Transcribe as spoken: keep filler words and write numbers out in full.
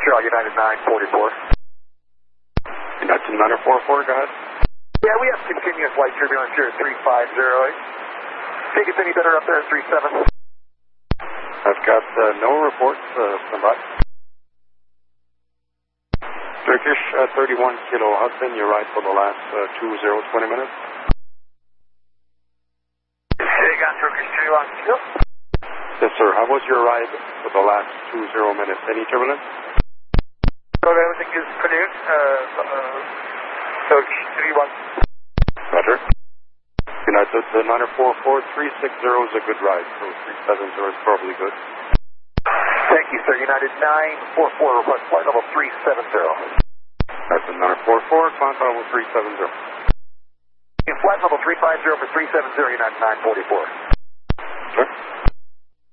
Montreal, United nine forty-four. United nine four four, go ahead. Yeah, we have continuous light turbulence here at three five zero eight. Think it's any better up there at three seven? I've got uh, no reports, uh, stand by. Turkish uh, thirty-one Kilo Hudson, you're right for the last uh, two zero twenty minutes. Hey, got Turkish thirty-one Kilo. Yes, sir. How was your ride for the last two zero minutes? Any turbulence? So everything is clear. Uh, uh, Turkish thirty-one. Roger. United uh, nine four four, three six zero is a good ride, so three seven zero is probably good. Thank you, sir. United nine four four, request flight level three seven zero. United nine four four, climb level three seven zero. Flight level three five zero for three seven zero, United nine forty-four.